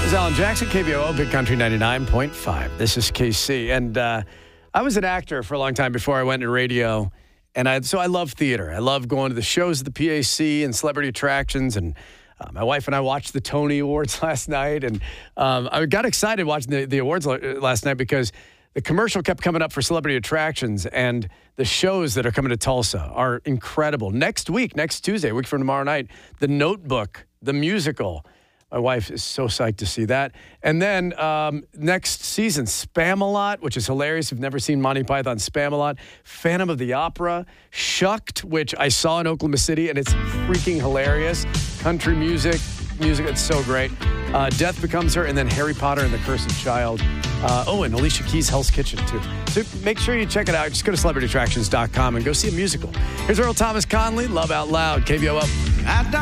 is Alan Jackson, KBOO, Big Country 99.5. This is KC. And I was an actor for a long time before I went into radio. And so I love theater. I love going to the shows at the PAC and celebrity attractions. And my wife and I watched the Tony Awards last night. And I got excited watching the awards last night because the commercial kept coming up for celebrity attractions. And the shows that are coming to Tulsa are incredible. Next week, next Tuesday, a week from tomorrow night, The Notebook, the musical. My wife is so psyched to see that. And then next season, Spam-A-Lot, which is hilarious. If you've never seen Monty Python Spam-A-Lot. Phantom of the Opera. Shucked, which I saw in Oklahoma City, and it's freaking hilarious. Country music, it's so great. Death Becomes Her, and then Harry Potter and the Cursed Child. And Alicia Keys' Hell's Kitchen, too. So make sure you check it out. Just go to celebrityattractions.com and go see a musical. Here's Earl Thomas Conley, Love Out Loud, KBOO.